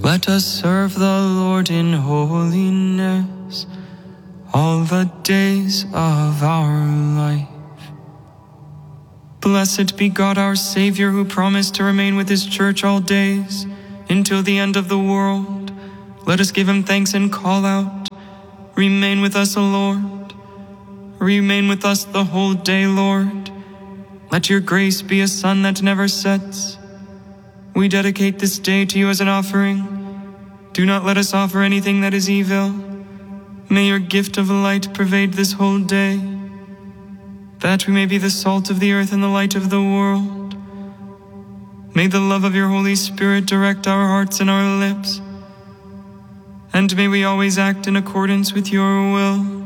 Let us serve the Lord in holiness all the days of our life. Blessed be God our Savior, who promised to remain with his church all days until the end of the world. Let us give him thanks and call out, "Remain with us, O Lord. Remain with us the whole day, Lord. Let your grace be a sun that never sets. We dedicate this day to you as an offering. Do not let us offer anything that is evil. May your gift of light pervade this whole day, that we may be the salt of the earth and the light of the world. May the love of your Holy Spirit direct our hearts and our lips, and may we always act in accordance with your will.